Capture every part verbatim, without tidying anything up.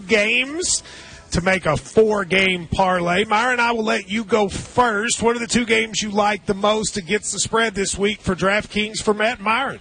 games to make a four-game parlay. Myron, I will let you go first. What are the two games you like the most against the spread this week for DraftKings for Matt and Myron?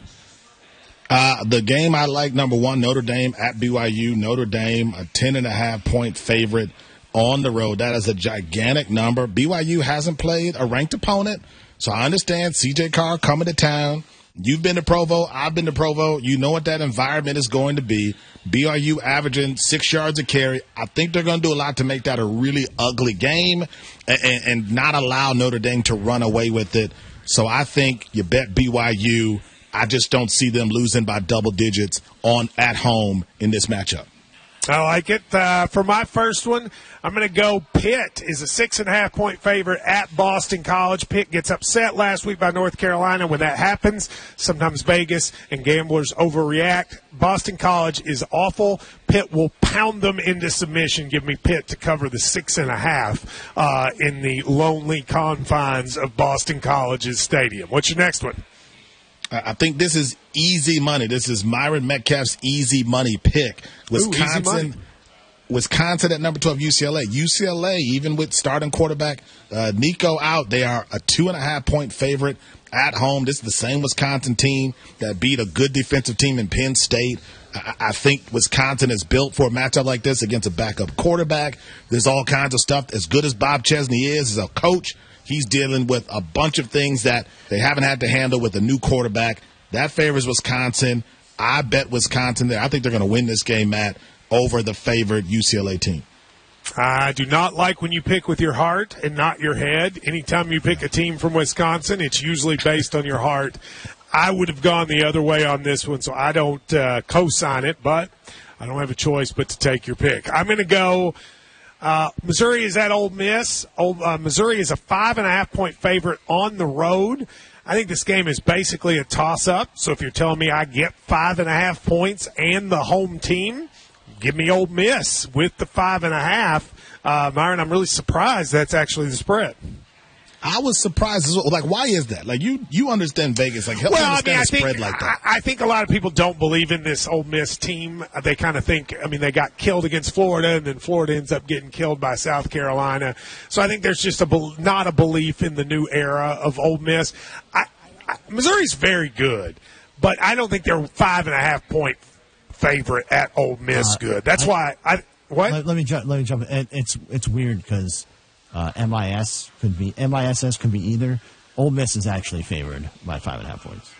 Uh, the game I like, number one, Notre Dame at B Y U. Notre Dame, a ten and a half point favorite on the road. That is a gigantic number. B Y U hasn't played a ranked opponent, so I understand C J Carr coming to town. You've been to Provo. I've been to Provo. You know what that environment is going to be. B Y U averaging six yards a carry. I think they're going to do a lot to make that a really ugly game and, and, and not allow Notre Dame to run away with it. So I think you bet B Y U. I just don't see them losing by double digits on at home in this matchup. I like it. Uh, for my first one, I'm going to go Pitt is a six and a half point favorite at Boston College. Pitt gets upset last week by North Carolina. When that happens, sometimes Vegas and gamblers overreact. Boston College is awful. Pitt will pound them into submission. Give me Pitt to cover the six and a half uh, in the lonely confines of Boston College's stadium. What's your next one? I think this is easy money. This is Myron Metcalf's easy money pick. Wisconsin, Ooh, easy money. Wisconsin at number twelve, U C L A. U C L A, even with starting quarterback uh, Nico out, they are a two and a half point favorite at home. This is the same Wisconsin team that beat a good defensive team in Penn State. I, I think Wisconsin is built for a matchup like this against a backup quarterback. There's all kinds of stuff. As good as Bob Chesney is as a coach, he's dealing with a bunch of things that they haven't had to handle with a new quarterback. That favors Wisconsin. I bet Wisconsin there. I think they're going to win this game, Matt, over the favored U C L A team. I do not like when you pick with your heart and not your head. Anytime you pick a team from Wisconsin, it's usually based on your heart. I would have gone the other way on this one, so I don't uh, co-sign it, but I don't have a choice but to take your pick. I'm going to go uh, Missouri is at Ole Miss. Old, uh, Missouri is a five and a half point favorite on the road. I think this game is basically a toss-up, so if you're telling me I get five and a half points and the home team, give me Ole Miss with the five and a half. Uh, Myron, I'm really surprised that's actually the spread. I was surprised as well. Like, why is that? Like, you you understand Vegas. Like, help well, me understand I mean, a spread think, like that. I, I think a lot of people don't believe in this Ole Miss team. They kind of think, I mean, they got killed against Florida, and then Florida ends up getting killed by South Carolina. So I think there's just a not a belief in the new era of Ole Miss. I, I, Missouri's very good, but I don't think they're five and a half point favorite at Ole Miss. Uh, good. That's I, why I what. Let, let me ju- let me jump. In. It's it's weird because. Uh, M I S could be M I S S could be either. Ole Miss is actually favored by five and a half points.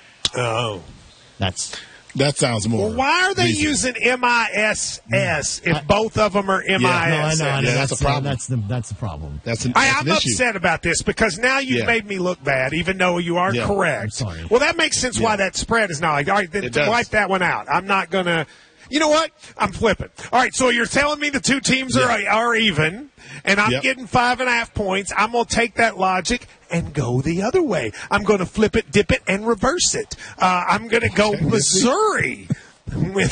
Oh, that's that sounds more. Well, why are they reasonable. using M I S S if I, both of them are M I S S? Yeah, no, I know, I know. Yeah, that's, that's a problem. Uh, that's the that's the problem. That's, an, that's I, I'm an upset about this because now you've yeah. made me look bad, even though you are yeah. correct. I'm sorry. Well, that makes sense yeah. why that spread is not like. All right, then wipe that one out. I'm not gonna. You know what? I'm flipping. All right, so you're telling me the two teams are yeah. are even, and I'm yep. getting five and a half points. I'm going to take that logic and go the other way. I'm going to flip it, dip it, and reverse it. Uh, I'm going to go Missouri. with.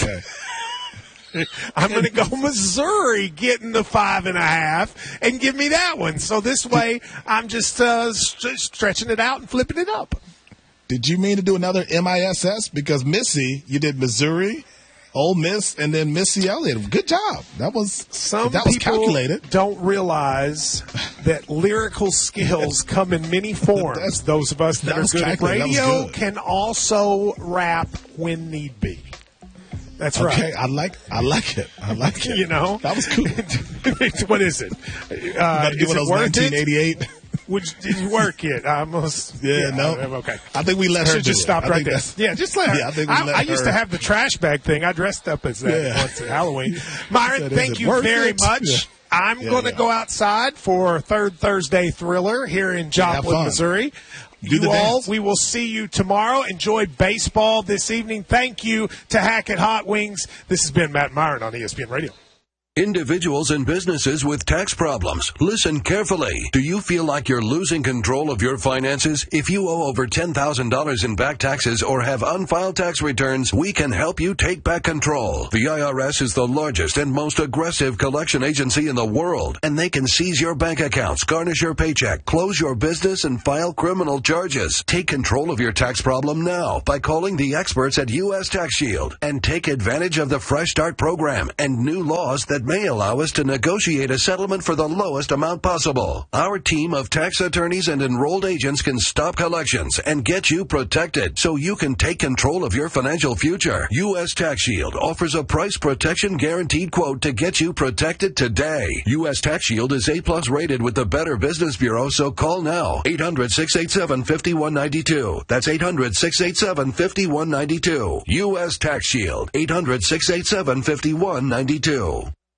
Okay. I'm going to go Missouri getting the five and a half and give me that one. So this way, I'm just uh, st- stretching it out and flipping it up. Did you mean to do another M I S S? Because Missy, you did Missouri, Ole Miss, and then Missy Elliott. Good job. That was some that was people calculated. Don't realize that lyrical skills come in many forms. Those of us that, that are good at radio good. can also rap when need be. That's right. Okay, I like I like it. I like it. You know, that was cool. What is it? Uh, is it worth nineteen eighty-eight? It? Would did you work it? I almost. Yeah, yeah no. Okay. I think we let her should do just it. stop I right there. That's, yeah, just let her. Yeah, I think we I, let I used her. to have the trash bag thing. I dressed up as that yeah. once at Halloween. Myron, said, thank you very it? much. Yeah. I'm yeah, going to yeah. go outside for Third Thursday Thriller here in Joplin, Missouri. Do you all, dance. we will see you tomorrow. Enjoy baseball this evening. Thank you to Hackett Hot Wings. This has been Matt Myron on E S P N Radio. Individuals and businesses with tax problems, listen carefully. Do you feel like you're losing control of your finances? If you owe over ten thousand dollars in back taxes or have unfiled tax returns, we can help you take back control. The I R S is the largest and most aggressive collection agency in the world, and they can seize your bank accounts, garnish your paycheck, close your business, and file criminal charges. Take control of your tax problem now by calling the experts at U S Tax Shield and take advantage of the Fresh Start program and new laws that may allow us to negotiate a settlement for the lowest amount possible. Our team of tax attorneys and enrolled agents can stop collections and get you protected so you can take control of your financial future. U S Tax Shield offers a price protection guaranteed quote to get you protected today. U S Tax Shield is A plus rated with the Better Business Bureau, so call now. eight hundred, six eight seven, five one nine two. That's eight hundred, six eight seven, five one nine two. U S Tax Shield. eight hundred, six eight seven, five one nine two.